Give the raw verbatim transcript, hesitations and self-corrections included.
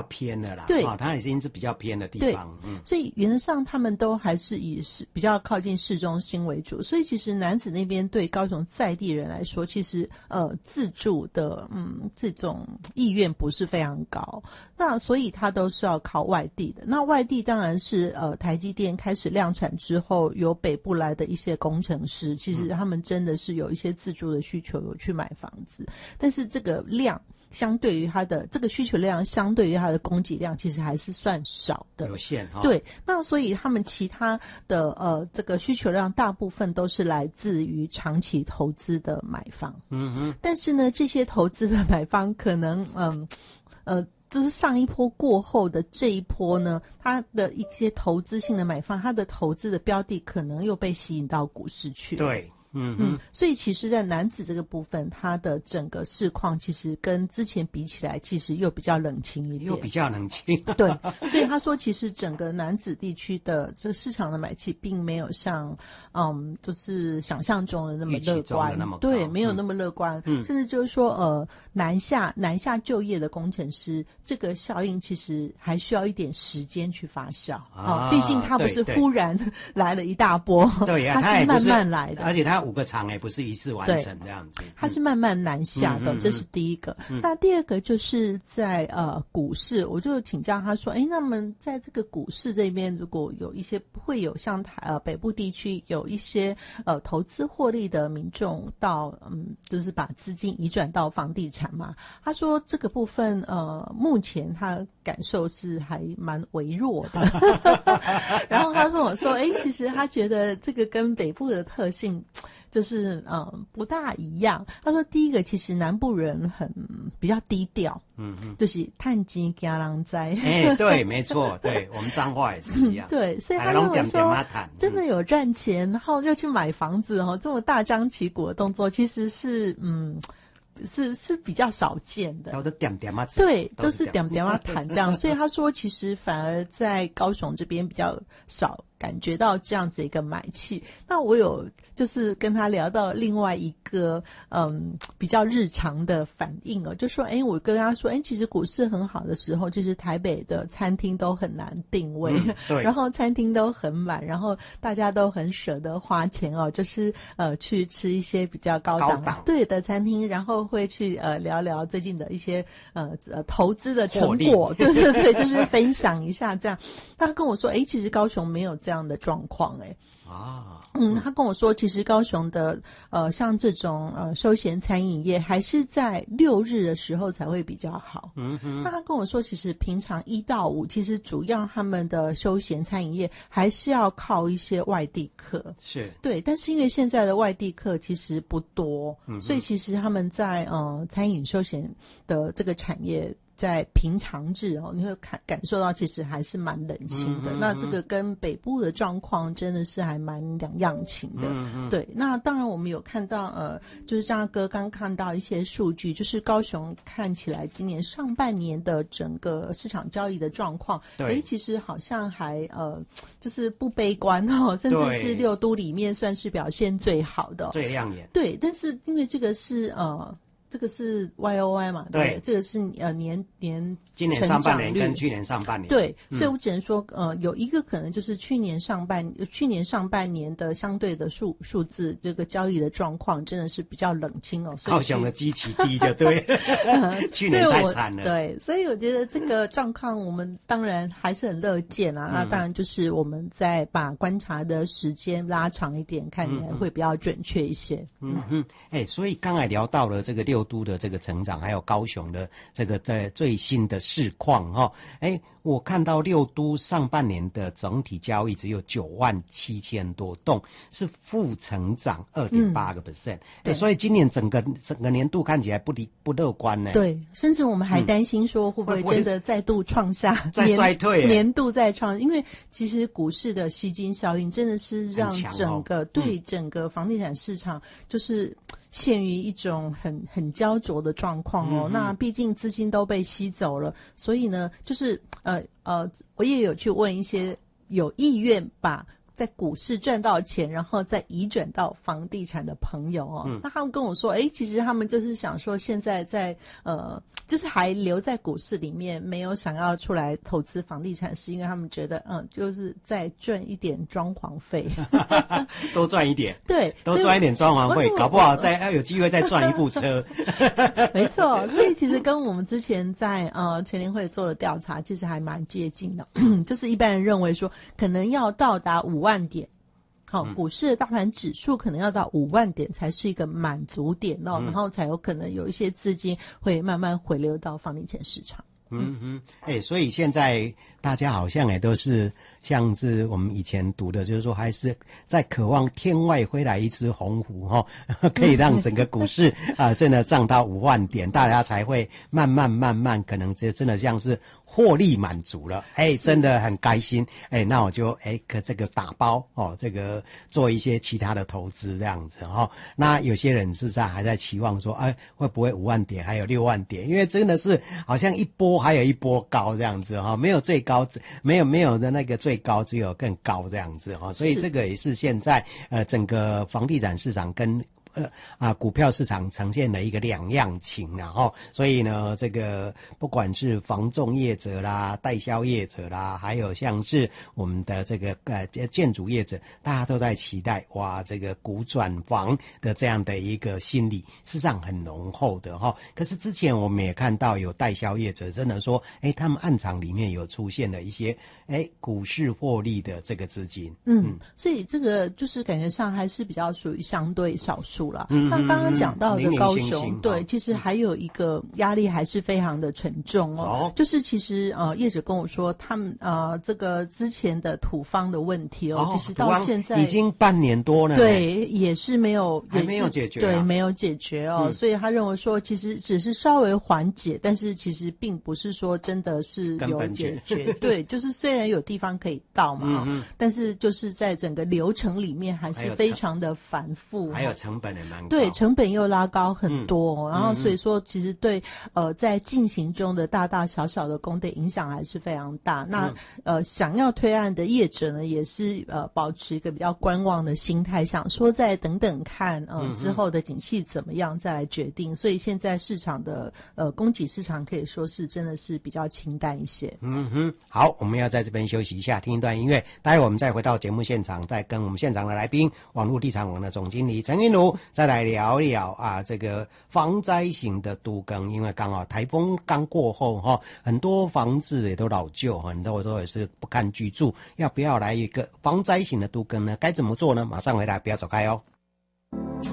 偏的啦， 对， 哦，它已经是比较偏的地方，嗯， 所以原则上他们都还是以市比较靠近市中心为主，所以其实楠梓那边对高雄在地人来说，其实呃自住的嗯这种意愿不是非常高，那所以他都是要靠外地的。那外地当然是呃台积电开始量产之后，由北部来的一些工程师，其实他们真的是有一些自住的需求，有去买房子，但是这个量相对于它的这个需求量，相对于它的供给量，其实还是算少的， 有限哈、哦。 对，那所以他们其他的呃这个需求量，大部分都是来自于长期投资的买方。 嗯哼， 但是呢，这些投资的买方可能嗯呃。就是上一波过后的这一波呢，它的一些投资性的买方，它的投资的标的可能又被吸引到股市去了。 对。嗯嗯，所以其实在楠梓这个部分，它的整个市况其实跟之前比起来，其实又比较冷清一点， 又比较冷清。 对，所以他说，其实整个楠梓地区的这个市场的买气，并没有像嗯，就是想象中的那么乐观， 那么对，没有那么乐观，嗯，甚至就是说，呃，南下南下就业的工程师，这个效应其实还需要一点时间去发酵啊，毕竟它不是忽然来了一大波， 对呀， 它是慢慢来的， 而且它五个厂也不是一次完成这样子， 它是慢慢南下的，嗯、这是第一个。嗯、那第二个就是在呃股市，我就请教他说，哎，那么在这个股市这边，如果有一些不会有像台呃北部地区有一些呃投资获利的民众到嗯，就是把资金移转到房地产嘛？他说这个部分呃目前他感受是还蛮微弱的，然后他跟我说，哎，其实他觉得这个跟北部的特性。就是嗯不大一样。他说第一个，其实南部人很比较低调，嗯嗯，就是趁钱惊人知。 哎，对，没错，对我们彰化也是一样。 对，所以他认为说真的有赚钱，然后又去买房子哦，这么大张旗鼓的动作，其实是嗯。是是比较少见的， 都点点啊， 对，都是点点啊谈这样，所以他说其实反而在高雄这边比较少感觉到这样子一个买气。那我有就是跟他聊到另外一个嗯比较日常的反应哦，就说哎，我跟他说哎，其实股市很好的时候，就是台北的餐厅都很难定位，嗯、对，然后餐厅都很满，然后大家都很舍得花钱哦，就是呃去吃一些比较高档, 高档对的餐厅，然后会去呃聊聊最近的一些呃呃投资的成果，对对对，就是分享一下这样。他跟我说，哎，其实高雄没有这样的状况，哎。啊，嗯，他跟我说，其实高雄的呃，像这种呃休闲餐饮业，还是在六日的时候才会比较好。嗯哼，那他跟我说，其实平常一到五，其实主要他们的休闲餐饮业还是要靠一些外地客。是，对，但是因为现在的外地客其实不多，嗯、所以其实他们在呃餐饮休闲的这个产业。在平常日哦，你会感感受到其实还是蛮冷清的。嗯嗯嗯，那这个跟北部的状况真的是还蛮两样情的。嗯嗯，对，那当然我们有看到呃，就是张哥刚看到一些数据，就是高雄看起来今年上半年的整个市场交易的状况，诶，其实好像还呃就是不悲观哦，甚至是六都里面算是表现最好的、哦、 最亮眼。 对，但是因为这个是呃。这个是 Y O Y 嘛？对，对，这个是呃年年今年上半年跟去年上半年。 对，嗯、所以我只能说，呃，有一个可能就是去年上半去年上半年的相对的数数字，这个交易的状况真的是比较冷清哦。 高雄的基期低就对，去年太惨了。 对，所以我觉得这个状况我们当然还是很乐见啊。嗯、那当然就是我们再把观察的时间拉长一点，看起来会比较准确一些。 嗯嗯，哎、欸，所以刚才聊到了这个六。都的这个成长，还有高雄的这个在最新的市况哈，哎，我看到六都上半年的整体交易只有九万七千多栋，是负成长二点八个 percent， 哎，所以今年整个整个年度看起来不离不乐观呢。 对，甚至我们还担心说会不会真的再度创下、 嗯、再衰退年度再创，因为其实股市的吸金效应真的是让整个、哦、对整个房地产市场就是陷于一种很很焦灼的状况哦。嗯、那毕竟资金都被吸走了，所以呢，就是呃呃，我也有去问一些有意愿把在股市赚到钱，然后再移转到房地产的朋友哦，嗯、那他们跟我说，哎，其实他们就是想说，现在在呃，就是还留在股市里面，没有想要出来投资房地产，是因为他们觉得，嗯，就是再赚一点装潢费， 多赚一点， 对， 多赚一点装潢费，搞不好再有机会再赚一部车。 没错，所以其实跟我们之前在呃全联会做的调查，其实还蛮接近的，就是一般人认为说，可能要到达五万点。好、哦，股市的大盘指数可能要到五万点才是一个满足点哦，嗯、然后才有可能有一些资金会慢慢回流到房地产市场。 嗯嗯，哎、欸，所以现在大家好像也都是像是我们以前读的，就是说还是在渴望天外飞来一只红狐哈、哦，可以让整个股市啊、呃、真的涨到五万点，大家才会慢慢慢慢可能这真的像是获利满足了，哎、欸，真的很开心，哎、欸，那我就哎可、欸、这个打包哦，这个做一些其他的投资这样子哈、哦。那有些人事实上还在期望说，哎、啊，会不会五万点还有六万点？因为真的是好像一波还有一波高这样子哈、哦，没有最高，没有没有的那个最高，只有更高这样子哈、哦。所以这个也是现在呃整个房地产市场跟呃啊，股票市场呈现了一个两样情，然后，所以呢，这个不管是房仲业者啦、代销业者啦，还有像是我们的这个呃建筑业者，大家都在期待哇，这个股转房的这样的一个心理，事实上很浓厚的哈。可是之前我们也看到有代销业者真的说，哎，他们暗场里面有出现了一些哎股市获利的这个资金， 嗯，嗯所以这个就是感觉上还是比较属于相对少数。 嗯， 那刚刚讲到的高雄， 零零星星对，其实还有一个压力还是非常的沉重哦。哦就是其实呃，业者跟我说，他们呃这个之前的土方的问题哦，哦其实到现在已经半年多了， 对，也是没有， 还没有解决、啊， 对，没有解决哦。嗯、所以他认为说，其实只是稍微缓解，但是其实并不是说真的是有解决。对，就是虽然有地方可以到嘛，嗯嗯但是就是在整个流程里面还是非常的繁复， 还有成本。 对，成本又拉高很多、哦嗯、然后所以说其实对呃在进行中的大大小小的工地影响还是非常大。那、嗯、呃想要推案的业者呢，也是呃保持一个比较观望的心态，想说再等等看呃、嗯、之后的景气怎么样再来决定。所以现在市场的呃供给市场可以说是真的是比较清淡一些。 嗯哼，好，我们要在这边休息一下，听一段音乐，待会我们再回到节目现场，再跟我们现场的来宾网络地产网的总经理陈云如再来聊一聊啊，这个防灾型的都更，因为刚好台风刚过后哈，很多房子也都老旧，很多都也是不堪居住，要不要来一个防灾型的都更呢？该怎么做呢？马上回来，不要走开哦。